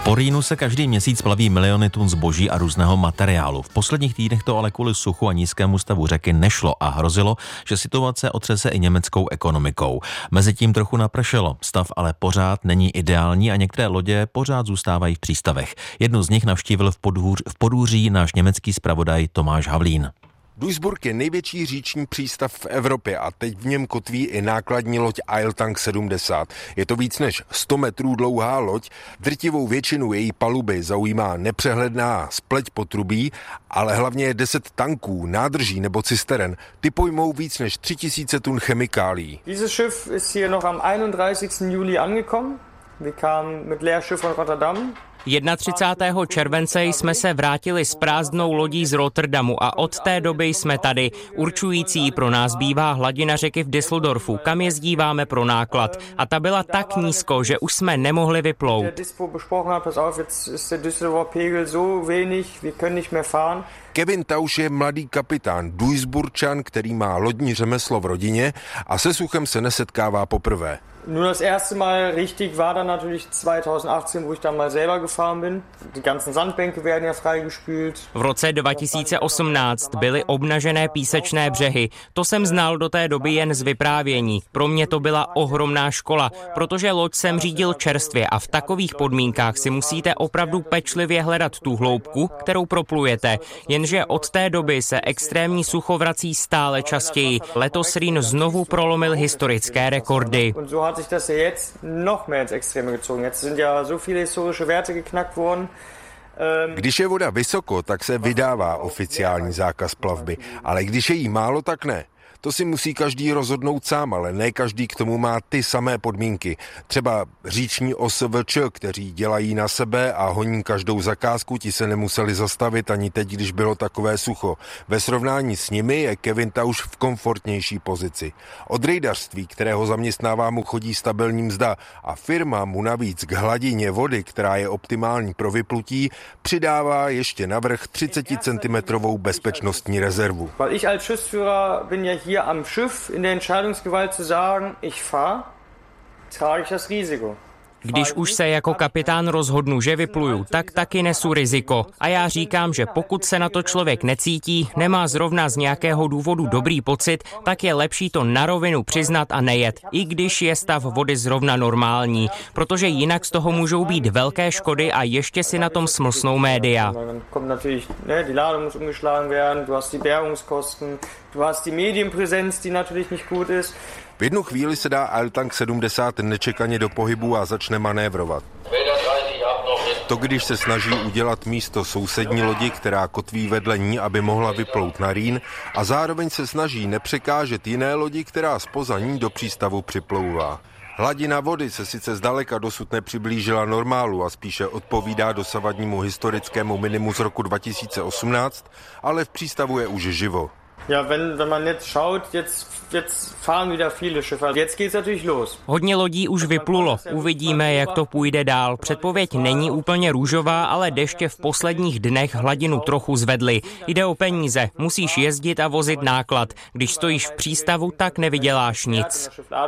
Po Rýnu se každý měsíc plaví miliony tun zboží a různého materiálu. V posledních týdnech to ale kvůli suchu a nízkému stavu řeky nešlo a hrozilo, že situace otřese i německou ekonomikou. Mezitím trochu napršelo, stav ale pořád není ideální a některé lodě pořád zůstávají v přístavech. Jednu z nich navštívil v Podhůří náš německý zpravodaj Tomáš Havlín. Duisburg je největší říční přístav v Evropě a teď v něm kotví i nákladní loď Eiltank 70. Je to víc než 100 metrů dlouhá loď, drtivou většinu její paluby zaujímá nepřehledná spleť potrubí, ale hlavně je 10 tanků, nádrží nebo cisteren. Ty pojmou víc než 3000 tun chemikálií. Dieses Schiff ist hier noch am 31. Juli angekommen. Wir kamen mit Leerschiff von Rotterdam. 31. července jsme se vrátili s prázdnou lodí z Rotterdamu a od té doby jsme tady. Určující pro nás bývá hladina řeky v Düsseldorfu, kam jezdíváme pro náklad. A ta byla tak nízko, že už jsme nemohli vyplout. Kevin Tausch je mladý kapitán, Duisburčan, který má lodní řemeslo v rodině a se suchem se nesetkává poprvé. Nur das erste Mal richtig war dann natürlich 2018, wo ich dann mal selber gefahren bin. Die ganzen Sandbänke werden ja freigespült. V roce 2018 byly obnažené písečné břehy. To jsem znal do té doby jen z vyprávění. Pro mě to byla ohromná škola, protože loď jsem řídil čerstvě a v takových podmínkách si musíte opravdu pečlivě hledat tu hloubku, kterou proplujete. Jenže od té doby se extrémní sucho vrací stále častěji. Letos Rýn znovu prolomil historické rekordy. Hat sich das ja jetzt noch mehr ins Extreme gezogen. Jetzt sind ja so viele historische Werte geknackt worden. Když je voda vysoko, tak se vydává oficiální zákaz plavby, ale když je jí málo, tak ne. To si musí každý rozhodnout sám, ale ne každý k tomu má ty samé podmínky. Třeba říční OSVČ, kteří dělají na sebe a honí každou zakázku, ti se nemuseli zastavit ani teď, když bylo takové sucho. Ve srovnání s nimi je Kevin Tausch v komfortnější pozici. Od rejdařství, kterého zaměstnává, mu chodí stabilní mzda a firma mu navíc k hladině vody, která je optimální pro vyplutí, přidává ještě navrch 30 cm bezpečnostní rezervu. Hier am Schiff in der Entscheidungsgewalt zu sagen, ich fahre, trage ich das Risiko. Když už se jako kapitán rozhodnu, že vypluju, tak taky nesu riziko. A já říkám, že pokud se na to člověk necítí, nemá zrovna z nějakého důvodu dobrý pocit, tak je lepší to na rovinu přiznat a nejet, i když je stav vody zrovna normální, protože jinak z toho můžou být velké škody a ještě si na tom smlsnou média. V jednu chvíli se dá Eiltank 70 nečekaně do pohybu a začne manévrovat. To když se snaží udělat místo sousední lodi, která kotví vedle ní, aby mohla vyplout na Rýn, a zároveň se snaží nepřekážet jiné lodi, která zpoza ní do přístavu připlouvá. Hladina vody se sice zdaleka dosud nepřiblížila normálu a spíše odpovídá dosavadnímu historickému minimu z roku 2018, ale v přístavu je už živo. Ja, wenn man jetzt schaut, jetzt fahren wieder viele Schiffe. Jetzt geht's natürlich los. Hodně lodí už vyplulo. Uvidíme, jak to půjde dál. Předpověď není úplně růžová, ale deště v posledních dnech hladinu trochu zvedly. Jde o peníze. Musíš jezdit a vozit náklad. Když stojíš v přístavu, tak nevyděláš nic.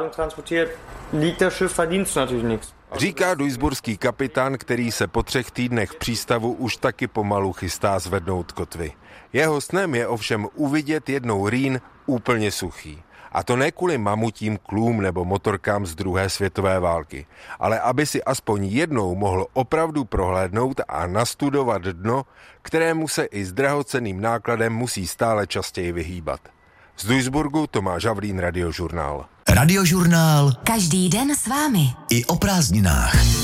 Říká duisburský kapitán, který se po 3 týdnech v přístavu už taky pomalu chystá zvednout kotvy. Jeho snem je ovšem uvidět jednou Rýn úplně suchý. A to ne kvůli mamutím klům nebo motorkám z druhé světové války, ale aby si aspoň jednou mohl opravdu prohlédnout a nastudovat dno, kterému se i s drahocenným nákladem musí stále častěji vyhýbat. Z Duisburgu Tomáš Havlín, Radiožurnál. Radiožurnál. Každý den s vámi. I o prázdninách.